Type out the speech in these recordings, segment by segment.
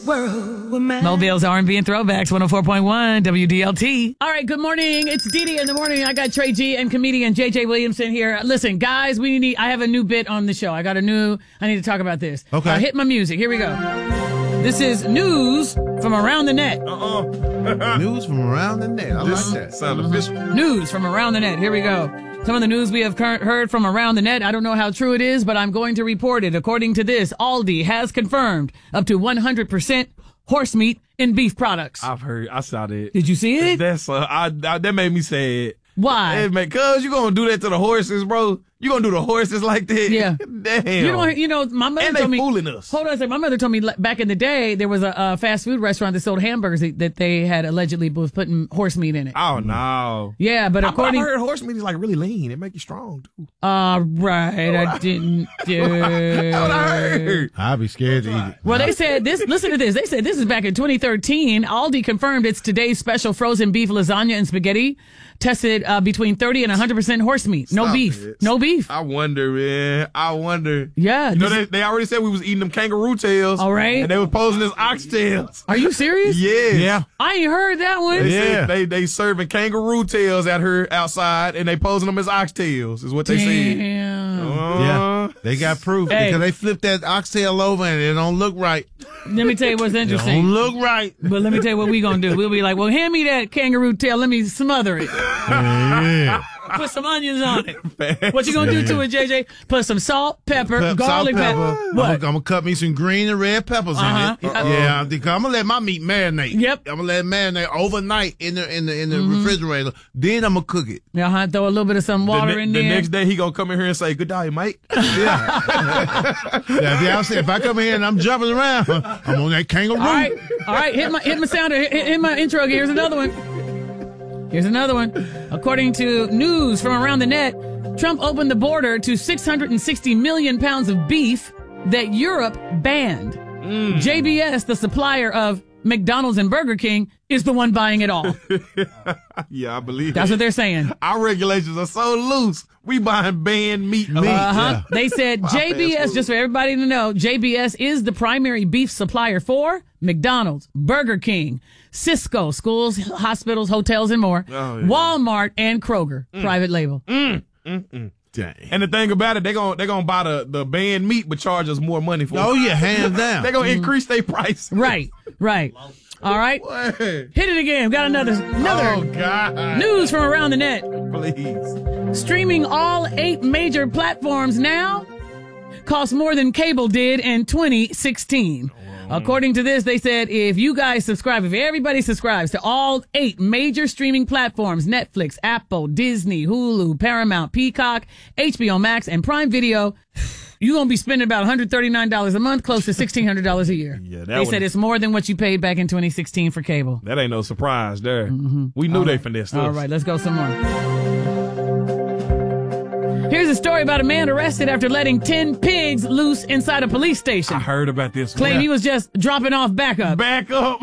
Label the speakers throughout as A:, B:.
A: Mobile's R&B and Throwbacks, 104.1 WDLT. All right, good morning. It's Dee in the morning. I got Trey G and comedian JJ Williamson here. Listen, guys, I have a new bit on the show. I need to talk about this.
B: Okay.
A: Hit my music. Here we go. This is news from around the net.
B: News from around the net. I like that.
C: Sound official.
A: News from around the net. Here we go. Some of the news we have heard from around the net. I don't know how true it is, but I'm going to report it. According to this, Aldi has confirmed up to 100% horse meat in beef products.
C: I've heard. I saw that.
A: Did you see it?
C: That's that made me sad.
A: Why?
C: Hey, man, cuz you gonna do that to the horses, bro? You gonna do the horses like that?
A: Yeah.
C: Damn.
A: My mother
C: And
A: told
C: they
A: me.
C: fooling us.
A: Hold on a second. My mother told me back in the day there was a fast food restaurant that sold hamburgers that they had allegedly was putting horse meat in it.
C: Oh no.
A: Yeah, but
C: I
A: according.
C: heard horse meat is like really lean. It make you strong too.
A: Right. I didn't do.
C: That's what I heard.
B: I'd be scared to eat it.
A: Well, they said this. Listen to this. They said this is back in 2013. Aldi confirmed it's today's special frozen beef lasagna and spaghetti tested between 30 and 100% horse meat. No
C: Stop
A: beef.
C: it.
A: No beef.
C: I wonder, man. I wonder.
A: Yeah.
C: You know, they already said we was eating them kangaroo tails.
A: All right.
C: And they was posing as oxtails.
A: Are you serious?
C: Yes.
B: Yeah.
A: I ain't heard that one.
C: They
B: Yeah.
C: said they serving kangaroo tails out here outside, and they posing them as oxtails, is what they said.
A: Damn.
B: Yeah. They got proof
A: Hey.
B: because they flipped that oxtail over and it don't look right.
A: Let me tell you what's
B: It
A: interesting.
B: don't look right.
A: But let me tell you what we gonna do. We'll be like, well, hand me that kangaroo tail. Let me smother it.
B: Yeah.
A: Put some onions on it. What you gonna do to it, JJ? Put some salt, pepper, garlic
B: Salt,
A: pepper.
B: I'm
A: What?
B: gonna cut me some green and red peppers
A: Uh-huh.
B: in it. Yeah, because I'm gonna let my meat marinate.
A: Yep.
B: I'm gonna let it marinate overnight in the refrigerator. Then I'm gonna cook it.
A: Throw a little bit of some water in
C: The
A: there.
C: next day he gonna come in here and say, "Good day, mate."
B: Yeah, if I come here and I'm jumping around, I'm on that kangaroo.
A: All right. Hit my sounder. Hit my intro. Here's another one. According to news from around the net, Trump opened the border to 660 million pounds of beef that Europe banned. JBS, the supplier of McDonald's and Burger King, is the one buying it all.
C: Yeah, I believe
A: That's
C: it.
A: what they're saying.
C: Our regulations are so loose. We buying banned meat.
B: Yeah.
A: They said JBS, just for everybody to know, JBS is the primary beef supplier for McDonald's, Burger King, Cisco, schools, hospitals, hotels, and more, Walmart, and Kroger, private label.
B: Dang.
C: And the thing about it, they gonna buy the banned meat, but charge us more money for
B: Oh
C: it.
B: yeah, hands down.
C: They gonna increase their price.
A: Right. All right.
C: What?
A: Hit it again. We got another
C: Oh God!
A: news from around the net.
C: Please.
A: Streaming all 8 major platforms now costs more than cable did in 2016. According to this, they said if everybody subscribes to all 8 major streaming platforms, Netflix, Apple, Disney, Hulu, Paramount, Peacock, HBO Max, and Prime Video, you're going to be spending about $139 a month, close to $1,600 a year.
C: Yeah,
A: they said it's more than what you paid back in 2016 for cable.
C: That ain't no surprise there. We knew they finessed us.
A: All right, let's go some more. Here's a story about a man arrested after letting 10 pigs loose inside a police station.
C: I heard about this.
A: Claim he was just dropping off backup.
C: Back up.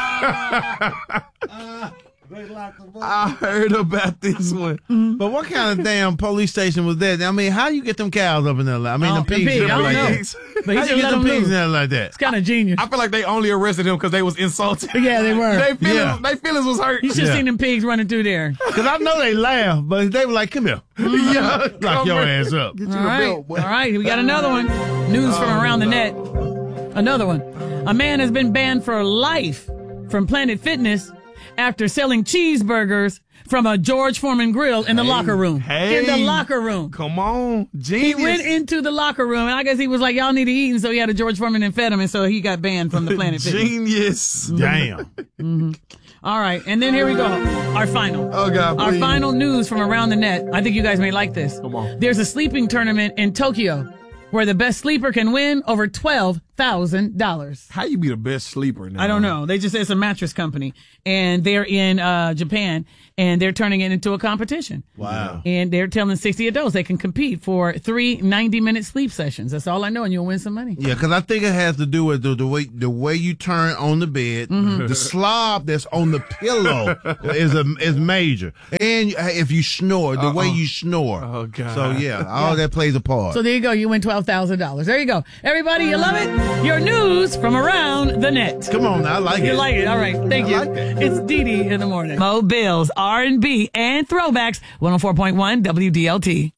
C: I heard about this one.
B: But what kind of damn police station was that? I mean, how you get them cows up in there? I mean,
A: Oh,
B: the pigs.
A: the pig, I don't
B: like
A: know.
B: that?
A: But he
B: How
A: just
B: you get
A: let
B: them
A: them
B: pigs in
A: loose.
B: there like that?
A: It's kind of genius.
C: I feel like they only arrested him because they was insulted.
A: Yeah, they were.
C: They feelings was hurt.
A: You should have
B: Yeah.
A: seen them pigs running through there.
B: Because I know they laugh, but they were like, come here.
C: Yeah,
B: Lock your ass up.
A: All right, we got another one. News from around the net. Another one. A man has been banned for life from Planet Fitness after selling cheeseburgers from a George Foreman grill in the locker room.
C: Hey.
A: In the locker room.
C: Come on,
A: He
C: genius.
A: went into the locker room, and I guess he was like, y'all need to eat, and so he had a George Foreman and fed him, and so he got banned from the Planet Fitness.
C: Genius.
B: Damn.
A: All right, and then here we go. Our final.
C: Oh God,
A: Our
C: please.
A: final news from around the net. I think you guys may like this.
C: Come on.
A: There's a sleeping tournament in Tokyo where the best sleeper can win over $12,000.
C: How you be the best sleeper now?
A: I don't know. They just say it's a mattress company, and they're in Japan, and they're turning it into a competition.
B: Wow.
A: And they're telling 60 adults they can compete for 3 90-minute sleep sessions. That's all I know, and you'll win some money.
B: Yeah, because I think it has to do with the way you turn on the bed. The slob that's on the pillow is major, and if you snore, the way you snore.
C: Oh, God.
B: So yeah, all that plays a part.
A: So there you go. You win $12,000. $12,000. There you go. Everybody, you love it? Your news from around the net.
B: Come on, I like it.
A: You like it? All right. Thank you.
B: like it.
A: It's Dee Dee in the morning. Mo Bills, R&B, and throwbacks. 104.1 WDLT.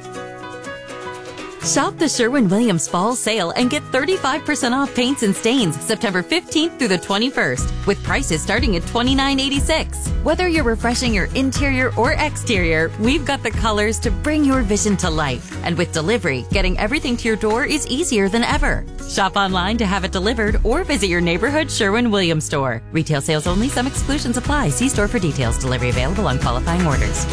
D: Shop the Sherwin-Williams Fall Sale and get 35% off paints and stains September 15th through the 21st with prices starting at $29.86. Whether you're refreshing your interior or exterior, we've got the colors to bring your vision to life. And with delivery, getting everything to your door is easier than ever. Shop online to have it delivered or visit your neighborhood Sherwin-Williams store. Retail sales only. Some exclusions apply. See store for details. Delivery available on qualifying orders.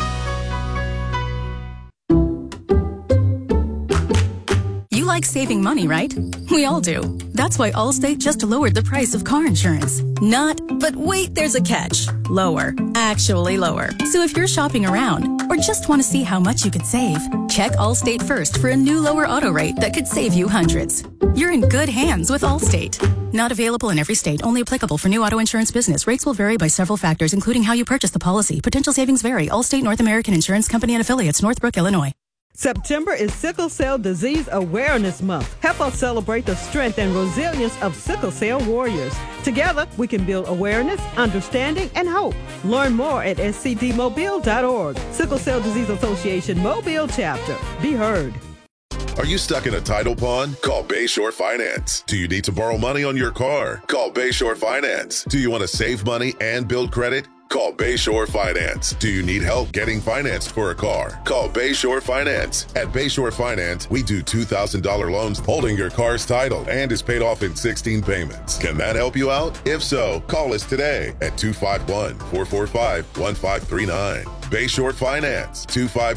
E: You like saving money, right? We all do. That's why Allstate just lowered the price of car insurance. Not, but wait, there's a catch. Lower. Actually lower. So if you're shopping around or just want to see how much you could save, check Allstate first for a new lower auto rate that could save you hundreds. You're in good hands with Allstate. Not available in every state. Only applicable for new auto insurance business. Rates will vary by several factors, including how you purchase the policy. Potential savings vary. Allstate North American Insurance Company and Affiliates, Northbrook, Illinois.
F: September is Sickle Cell Disease Awareness Month. Help us celebrate the strength and resilience of sickle cell warriors. Together, we can build awareness, understanding, and hope. Learn more at scdmobile.org. Sickle Cell Disease Association Mobile Chapter. Be heard.
G: Are you stuck in a title pond? Call Bayshore Finance. Do you need to borrow money on your car? Call Bayshore Finance. Do you want to save money and build credit? Call Bayshore Finance. Do you need help getting financed for a car? Call Bayshore Finance. At Bayshore Finance, we do $2,000 loans holding your car's title and is paid off in 16 payments. Can that help you out? If so, call us today at 251-445-1539. Bayshore Finance,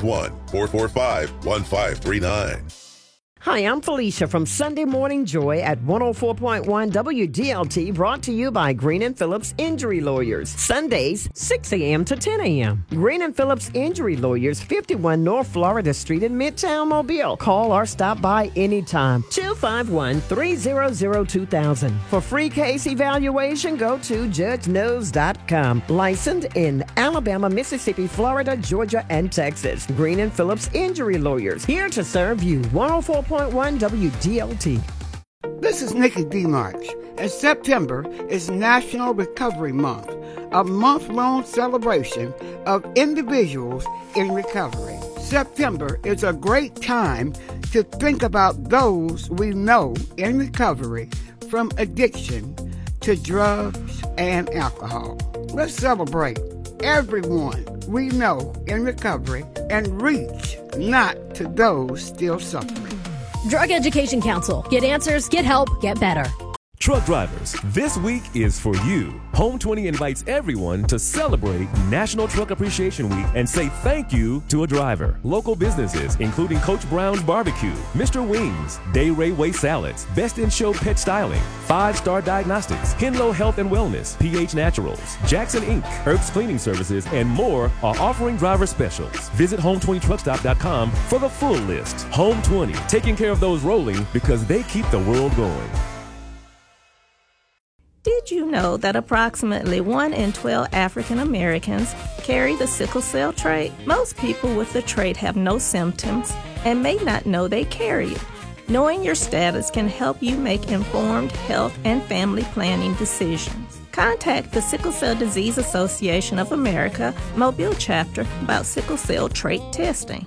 G: 251-445-1539.
H: Hi, I'm Felicia from Sunday Morning Joy at 104.1 WDLT, brought to you by Green & Phillips Injury Lawyers. Sundays, 6 a.m. to 10 a.m. Green & Phillips Injury Lawyers, 51 North Florida Street in Midtown Mobile. Call or stop by anytime. 251-300-2000. For free case evaluation, go to judgeknows.com. Licensed in Alabama, Mississippi, Florida, Georgia, and Texas. Green & Phillips Injury Lawyers, here to serve you. 104.1 WDLT.
I: This is Nikki DeMarch, and September is National Recovery Month, a month-long celebration of individuals in recovery. September is a great time to think about those we know in recovery from addiction to drugs and alcohol. Let's celebrate everyone we know in recovery and reach not to those still suffering.
J: Drug Education Council. Get answers, get help, get better.
K: Truck drivers, this week is for you. Home 20 invites everyone to celebrate National Truck Appreciation Week and say thank you to a driver. Local businesses, including Coach Brown's Barbecue, Mr. Wings, Day Ray Way Salads, Best in Show Pet Styling, 5-Star Diagnostics, Henlo Health and Wellness, PH Naturals, Jackson Inc., Herbst Cleaning Services, and more are offering driver specials. Visit home20truckstop.com for the full list. Home 20, taking care of those rolling because they keep the world going.
L: Did you know that approximately 1 in 12 African Americans carry the sickle cell trait? Most people with the trait have no symptoms and may not know they carry it. Knowing your status can help you make informed health and family planning decisions. Contact the Sickle Cell Disease Association of America Mobile Chapter about sickle cell trait testing.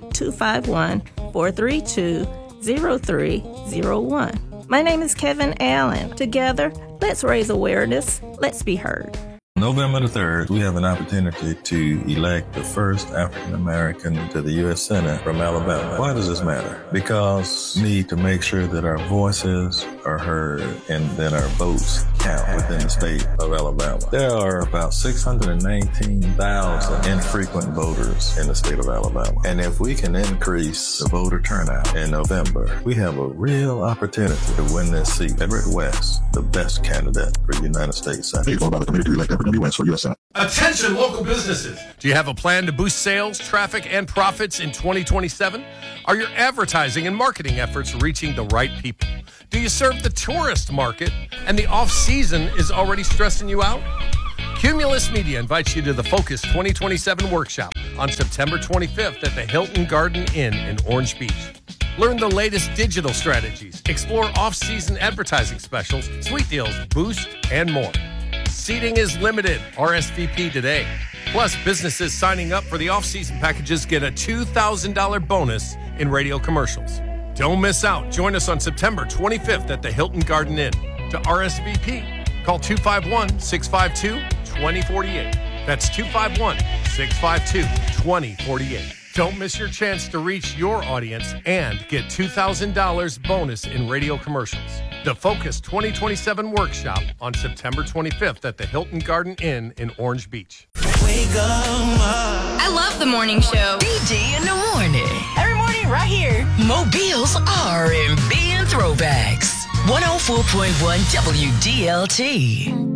L: 251-432-0301. My name is Kevin Allen. Together, let's raise awareness. Let's be heard.
M: November the 3rd, we have an opportunity to elect the first African American to the U.S. Senate from Alabama. Why does this matter? Because we need to make sure that our voices are heard and that our votes count within the state of Alabama. There are about 619,000 infrequent voters in the state of Alabama. And if we can increase the voter turnout in November, we have a real opportunity to win this seat. Everett West, the best candidate for United States Senate.
N: Attention local businesses. Do you have a plan to boost sales, traffic, and profits in 2027? Are your advertising and marketing efforts reaching the right people? Do you serve the tourist market and the off-season is already stressing you out? Cumulus Media invites you to the Focus 2027 workshop on September 25th at the Hilton Garden Inn in Orange Beach. Learn the latest digital strategies, explore off-season advertising specials, sweet deals, boost, and more. Seating is limited. RSVP today. Plus, businesses signing up for the off-season packages get a $2,000 bonus in radio commercials. Don't miss out. Join us on September 25th at the Hilton Garden Inn. To RSVP, call 251-652-2048. That's 251-652-2048. Don't miss your chance to reach your audience and get $2,000 bonus in radio commercials. The Focus 2027 workshop on September 25th at the Hilton Garden Inn in Orange Beach.
O: Wake up. I love the morning show.
P: DJ in the morning. Every morning right here. Mobile's R&B and throwbacks. 104.1 WDLT.